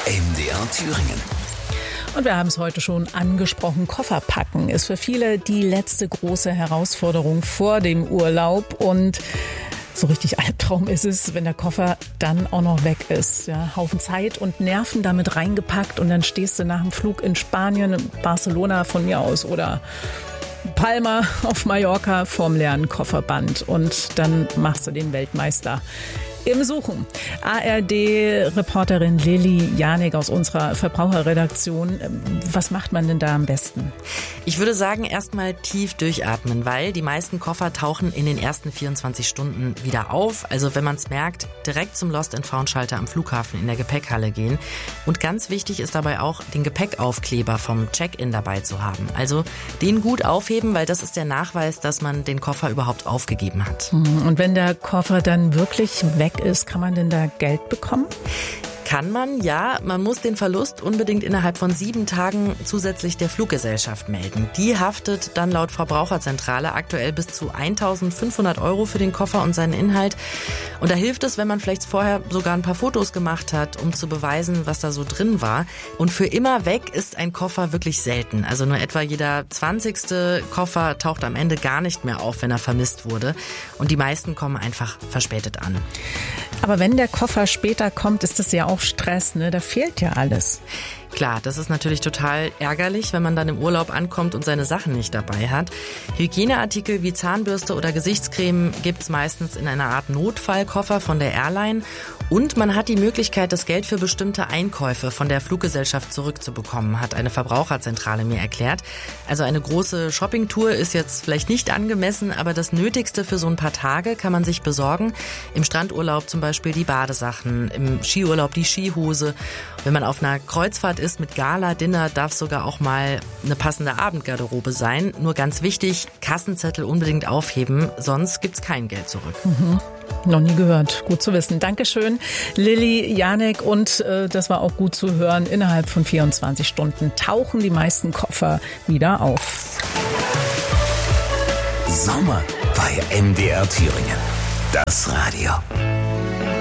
MDR Thüringen. Und wir haben es heute schon angesprochen, Koffer packen ist für viele die letzte große Herausforderung vor dem Urlaub. Und so richtig Albtraum ist es, wenn der Koffer dann auch noch weg ist. Ja, Haufen Zeit und Nerven damit reingepackt und dann stehst du nach dem Flug in Spanien, Barcelona von mir aus oder Palma auf Mallorca vorm leeren Kofferband und dann machst du den Weltmeister im Suchen. ARD-Reporterin Lilly Janek aus unserer Verbraucherredaktion. Was macht man denn da am besten? Ich würde sagen, erstmal tief durchatmen, weil die meisten Koffer tauchen in den ersten 24 Stunden wieder auf. Also wenn man es merkt, direkt zum Lost-and-Found-Schalter am Flughafen in der Gepäckhalle gehen. Und ganz wichtig ist dabei auch, den Gepäckaufkleber vom Check-in dabei zu haben. Also den gut aufheben, weil das ist der Nachweis, dass man den Koffer überhaupt aufgegeben hat. Und wenn der Koffer dann wirklich weg ist, kann man denn da Geld bekommen? Kann man, ja. Man muss den Verlust unbedingt innerhalb von 7 Tagen zusätzlich der Fluggesellschaft melden. Die haftet dann laut Verbraucherzentrale aktuell bis zu 1.500 € für den Koffer und seinen Inhalt. Und da hilft es, wenn man vielleicht vorher sogar ein paar Fotos gemacht hat, um zu beweisen, was da so drin war. Und für immer weg ist ein Koffer wirklich selten. Also nur etwa jeder 20. Koffer taucht am Ende gar nicht mehr auf, wenn er vermisst wurde. Und die meisten kommen einfach verspätet an. Aber wenn der Koffer später kommt, ist das ja auch Stress, ne? Da fehlt ja alles. Klar, das ist natürlich total ärgerlich, wenn man dann im Urlaub ankommt und seine Sachen nicht dabei hat. Hygieneartikel wie Zahnbürste oder Gesichtscreme gibt's meistens in einer Art Notfallkoffer von der Airline. Und man hat die Möglichkeit, das Geld für bestimmte Einkäufe von der Fluggesellschaft zurückzubekommen, hat eine Verbraucherzentrale mir erklärt. Also eine große Shoppingtour ist jetzt vielleicht nicht angemessen, aber das Nötigste für so ein paar Tage kann man sich besorgen. Im Strandurlaub zum Beispiel die Badesachen, im Skiurlaub die Skihose. Wenn man auf einer Kreuzfahrt ist mit Gala, Dinner, darf sogar auch mal eine passende Abendgarderobe sein. Nur ganz wichtig, Kassenzettel unbedingt aufheben, sonst gibt's kein Geld zurück. Noch nie gehört. Gut zu wissen. Dankeschön, Lilly Janek. Und das war auch gut zu hören. Innerhalb von 24 Stunden tauchen die meisten Koffer wieder auf. Sommer bei MDR Thüringen. Das Radio.